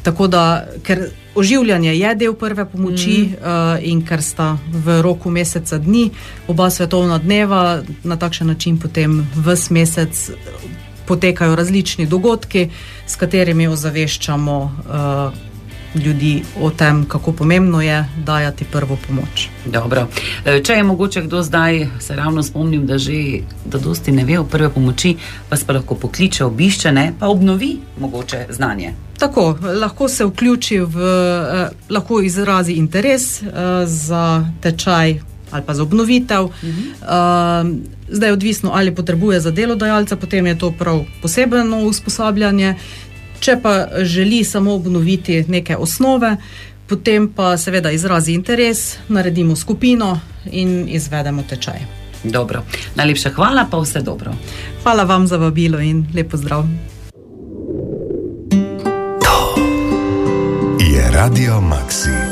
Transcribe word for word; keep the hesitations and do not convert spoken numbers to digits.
Tako da, ker oživljanje je del prve pomoči mm. uh, in ker sta v roku meseca dni oba svetovna dneva, na takšen način potem ves mesec potekajo različni dogodki, s katerimi ozaveščamo uh, ljudi o tem, kako pomembno je dajati prvo pomoč. Dobro. Če je mogoče kdo zdaj, se ravno spomnim, da že da dosti ne ve o prve pomoči, vas pa lahko pokliče, obišče, ne, pa obnovi mogoče znanje. Tako, lahko se vključi v, eh, lahko izrazi interes eh, za tečaj ali pa za obnovitev. Uh-huh. Uh, zdaj je odvisno, ali potrebuje za delodajalca, potem je to prav posebno usposabljanje. Če pa želi samo obnoviti neke osnove, potem pa seveda izrazi interes, naredimo skupino in izvedemo tečaj. Dobro. Najlepša hvala, pa vse dobro. Hvala vam za vabilo in lep pozdrav. To je Radio Maxi.